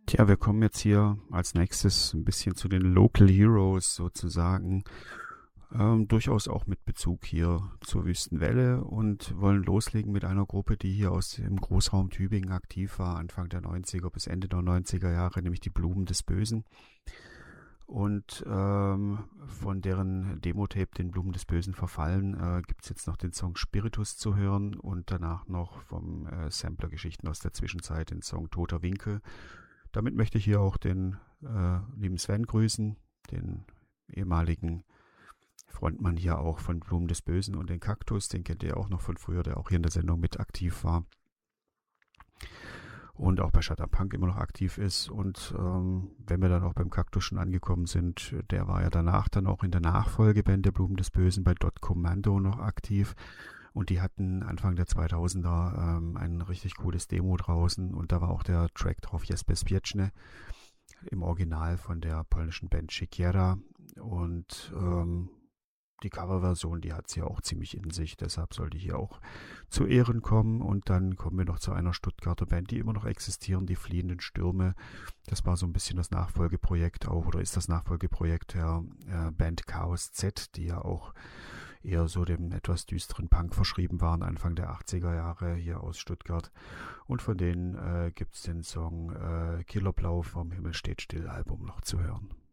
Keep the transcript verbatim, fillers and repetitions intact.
Tja, wir kommen jetzt hier als nächstes ein bisschen zu den Local Heroes sozusagen. Ähm, durchaus auch mit Bezug hier zur Wüstenwelle und wollen loslegen mit einer Gruppe, die hier aus dem Großraum Tübingen aktiv war, Anfang der neunziger bis Ende der neunziger Jahre, nämlich die Blumen des Bösen. Und ähm, von deren Demo-Tape, den Blumen des Bösen verfallen, äh, gibt es jetzt noch den Song Spiritus zu hören und danach noch vom äh, Sampler Geschichten aus der Zwischenzeit den Song Toter Winkel. Damit möchte ich hier auch den äh, lieben Sven grüßen, den ehemaligen Frontmann hier auch von Blumen des Bösen und den Kaktus, den kennt ihr auch noch von früher, der auch hier in der Sendung mit aktiv war und auch bei Shut Up Punk immer noch aktiv ist. Und ähm, wenn wir dann auch beim Kaktus schon angekommen sind, der war ja danach dann auch in der Nachfolgeband der Blumen des Bösen bei Dot Commando noch aktiv. Und die hatten Anfang der zweitausender ähm, ein richtig cooles Demo draußen und da war auch der Track drauf, Yes Bezpieczny, im Original von der polnischen Band Siekiera. Und ähm, die Coverversion, die hat sie ja auch ziemlich in sich, deshalb sollte hier auch zu Ehren kommen. Und dann kommen wir noch zu einer Stuttgarter Band, die immer noch existieren, die Fliehenden Stürme. Das war so ein bisschen das Nachfolgeprojekt auch, oder ist das Nachfolgeprojekt der äh, Band Chaos Z, die ja auch eher so dem etwas düsteren Punk verschrieben waren, Anfang der achtziger Jahre hier aus Stuttgart. Und von denen äh, gibt es den Song äh, Killerblau vom Himmel steht still Album noch zu hören.